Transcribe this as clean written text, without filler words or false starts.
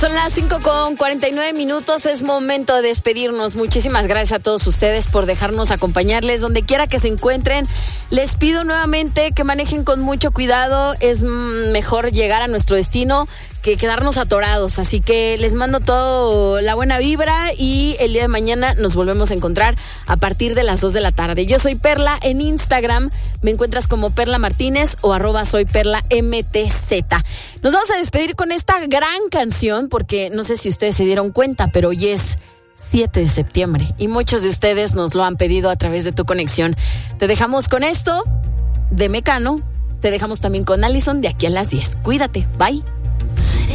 Son las 5:49. Es momento de despedirnos. Muchísimas gracias a todos ustedes por dejarnos acompañarles donde quiera que se encuentren. Les pido nuevamente que manejen con mucho cuidado. Es mejor llegar a nuestro destino que quedarnos atorados. Así que les mando toda la buena vibra y el día de mañana nos volvemos a encontrar a partir de las 2 de la tarde. Yo soy Perla en Instagram. Me encuentras como Perla Martínez o @soyperlamtz. Nos vamos a despedir con esta gran canción porque no sé si ustedes se dieron cuenta, pero hoy es 7 de septiembre y muchos de ustedes nos lo han pedido a través de Tu Conexión. Te dejamos con esto de Mecano. Te dejamos también con Allison de aquí a las 10. Cuídate. Bye.